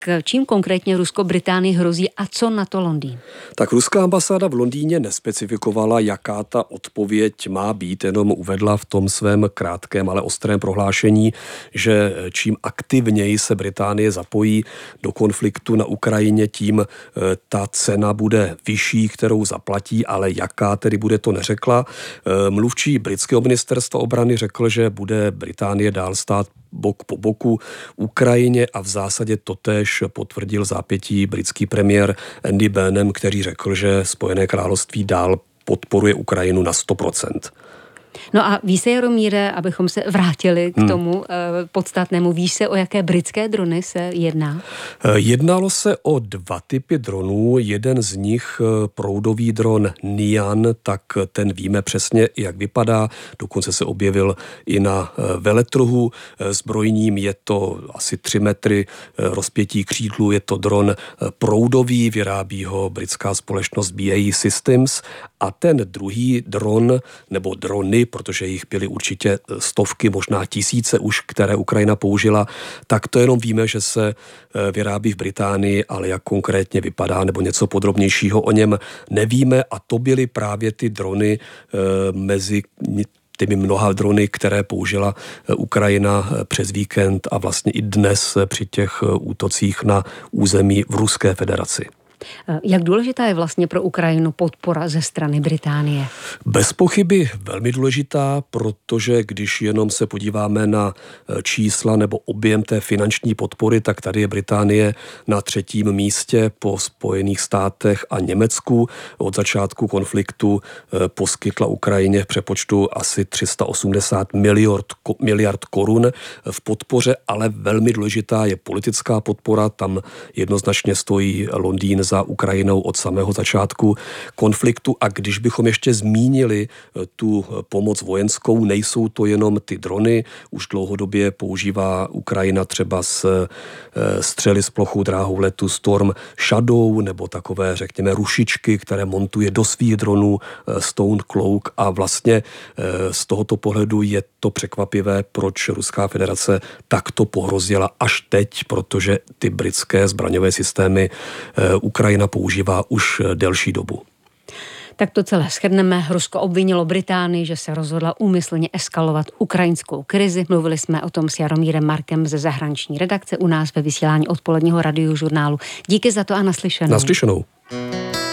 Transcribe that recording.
čím konkrétně Rusko Británii hrozí a co na to Londýn? Tak ruská ambasáda v Londýně nespecifikovala, jaká ta odpověď má být, jenom uvedla v tom svém krátkém, ale ostrém prohlášení, že čím aktivněji se Británie zapojí do konfliktu na Ukrajině, tím ta cena bude vyšší, kterou zaplatí, ale jaká tedy bude, to neřekla. Mluvčí britského ministerstva obrany řekl, že bude Británie dál stát bok po boku Ukrajině a v zásadě totéž potvrdil zápětí britský premiér Andy Burnham, který řekl, že Spojené království dál podporuje Ukrajinu na 100%. No a ví se, Jaromíre, abychom se vrátili k tomu podstatnému, víš se, o jaké britské drony se jedná? Jednalo se o 2 typy dronů, jeden z nich proudový dron Nian, tak ten víme přesně, jak vypadá, dokonce se objevil i na veletrhu. Zbrojním je to asi 3 metry rozpětí křídlu, je to dron proudový, vyrábí ho britská společnost BAE Systems a ten druhý dron, nebo drony, protože jich byly určitě stovky, možná tisíce už, které Ukrajina použila, tak to jenom víme, že se vyrábí v Británii, ale jak konkrétně vypadá nebo něco podrobnějšího o něm nevíme a to byly právě ty drony mezi těmi mnoha drony, které použila Ukrajina přes víkend a vlastně i dnes při těch útocích na území v Ruské federaci. Jak důležitá je vlastně pro Ukrajinu podpora ze strany Británie? Bez pochyby velmi důležitá, protože když jenom se podíváme na čísla nebo objem té finanční podpory, tak tady je Británie na 3. místě po Spojených státech a Německu. Od začátku konfliktu poskytla Ukrajině v přepočtu asi 380 miliard korun v podpoře, ale velmi důležitá je politická podpora. Tam jednoznačně stojí Londýn za Ukrajinou od samého začátku konfliktu a když bychom ještě zmínili tu pomoc vojenskou, nejsou to jenom ty drony, už dlouhodobě používá Ukrajina třeba střely s plochou dráhou letu Storm Shadow nebo takové, řekněme, rušičky, které montuje do svých dronů Stone Cloak a vlastně z tohoto pohledu je to překvapivé, proč Ruská federace takto pohrozila až teď, protože ty britské zbraňové systémy Ukrajina používá už delší dobu. Tak to celé shrneme. Rusko obvinilo Británii, že se rozhodla úmyslně eskalovat ukrajinskou krizi. Mluvili jsme o tom s Jaromírem Markem ze zahraniční redakce u nás ve vysílání odpoledního radiožurnálu. Díky za to a naslyšenou. Naslyšenou.